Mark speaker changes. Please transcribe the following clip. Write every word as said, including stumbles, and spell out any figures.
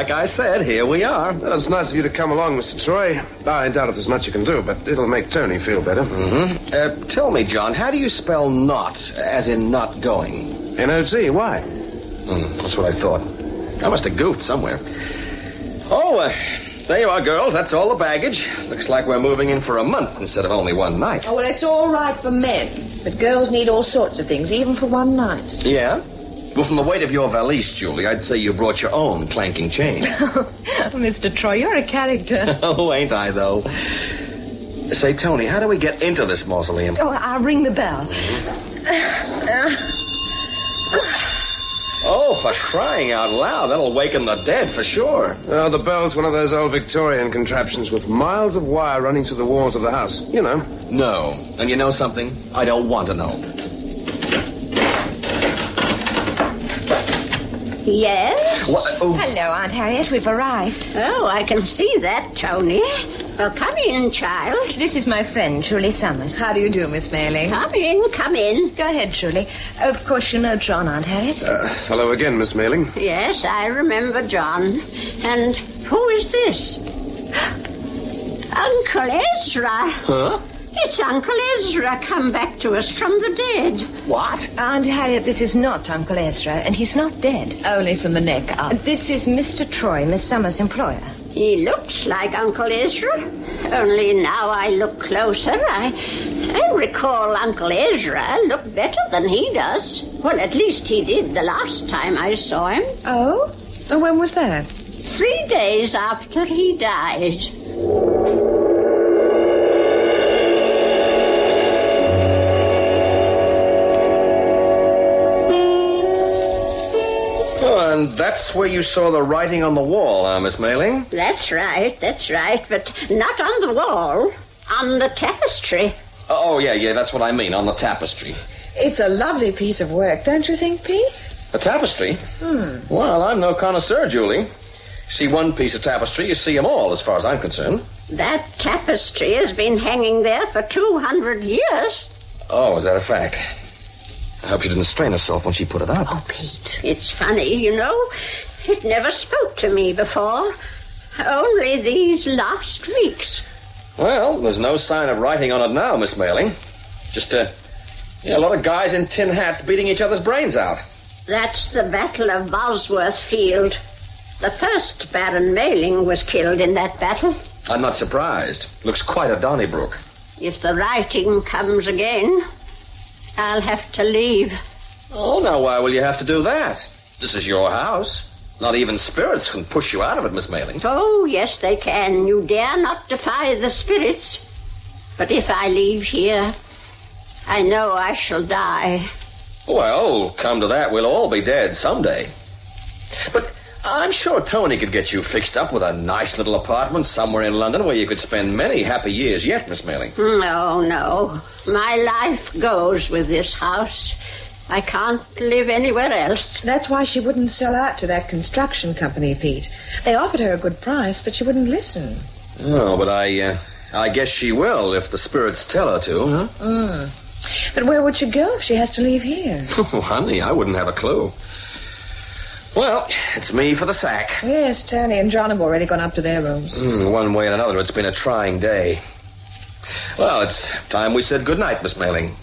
Speaker 1: like I said, here we are.
Speaker 2: Well, it's nice of you to come along, Mister Troy. I doubt if there's much you can do, but it'll make Tony feel better.
Speaker 1: Mm-hmm. Uh, tell me, John, how do you spell not, as in not going?
Speaker 2: N O T, why?
Speaker 1: Mm, that's what I thought. I must have goofed somewhere. Oh, uh, there you are, girls. That's all the baggage. Looks like we're moving in for a month instead of only one night.
Speaker 3: Oh, well, it's all right for men. But girls need all sorts of things, even for one night.
Speaker 1: Yeah? Well, from the weight of your valise, Julie, I'd say you brought your own clanking chain.
Speaker 3: Mister Troy, you're a character.
Speaker 1: Oh, ain't I, though? Say, Tony, how do we get into this mausoleum?
Speaker 3: Oh, I'll ring the bell.
Speaker 1: Oh, for crying out loud. That'll waken the dead for sure.
Speaker 2: Oh, the bell's one of those old Victorian contraptions with miles of wire running through the walls of the house. You know.
Speaker 1: No. And you know something? I don't want to know.
Speaker 4: Yes?
Speaker 1: What? Oh.
Speaker 3: Hello, Aunt Harriet. We've arrived.
Speaker 4: Oh, I can see that, Tony. Well, come in, child.
Speaker 3: This is my friend, Julie Summers. How do you do, Miss Mayling?
Speaker 4: Come in, come in.
Speaker 3: Go ahead, Julie. Of course, you know John, Aunt Harriet.
Speaker 2: Uh, hello again, Miss Mayling.
Speaker 4: Yes, I remember John. And who is this? Uncle Ezra.
Speaker 1: Huh?
Speaker 4: It's Uncle Ezra come back to us from the dead.
Speaker 1: What?
Speaker 3: Aunt Harriet, this is not Uncle Ezra, and he's not dead. Only from the neck up. This is Mister Troy, Miss Summers' employer.
Speaker 4: He looks like Uncle Ezra. Only now I look closer, I, I recall Uncle Ezra looked better than he does. Well, at least he did the last time I saw him.
Speaker 3: Oh? Oh, when was that?
Speaker 4: Three days after he died.
Speaker 1: And that's where you saw the writing on the wall, huh, Miss Mayling?
Speaker 4: That's right, that's right, but not on the wall, on the tapestry.
Speaker 1: Oh, yeah, yeah, that's what I mean, on the tapestry.
Speaker 3: It's a lovely piece of work, don't you think, Pete?
Speaker 1: A tapestry?
Speaker 3: Hmm.
Speaker 1: Well, I'm no connoisseur, Julie. See one piece of tapestry, you see them all, as far as I'm concerned.
Speaker 4: That tapestry has been hanging there for two hundred years.
Speaker 1: Oh, is that a fact? I hope she didn't strain herself when she put it up.
Speaker 3: Oh, Pete.
Speaker 4: It's funny, you know. It never spoke to me before. Only these last weeks.
Speaker 1: Well, there's no sign of writing on it now, Miss Mayling. Just uh, yeah, a lot of guys in tin hats beating each other's brains out.
Speaker 4: That's the Battle of Bosworth Field. The first Baron Mayling was killed in that battle.
Speaker 1: I'm not surprised. Looks quite a Donnybrook.
Speaker 4: If the writing comes again, I'll have to leave.
Speaker 1: Oh, now why will you have to do that? This is your house. Not even spirits can push you out of it, Miss Mayling.
Speaker 4: Oh, yes, they can. You dare not defy the spirits. But if I leave here, I know I shall die.
Speaker 1: Well, come to that, we'll all be dead someday. But I'm sure Tony could get you fixed up with a nice little apartment somewhere in London where you could spend many happy years yet, Miss Mayling.
Speaker 4: No, no. My life goes with this house. I can't live anywhere else.
Speaker 3: That's why she wouldn't sell out to that construction company, Pete. They offered her a good price, but she wouldn't listen.
Speaker 1: No, but I, uh, I guess she will if the spirits tell her to, huh?
Speaker 3: Mm. But where would she go if she has to leave here?
Speaker 1: Oh, honey, I wouldn't have a clue. Well, it's me for the sack.
Speaker 3: Yes, Tony and John have already gone up to their rooms.
Speaker 1: Mm, one way and another, it's been a trying day. Well, it's time we said goodnight, Miss Mayling.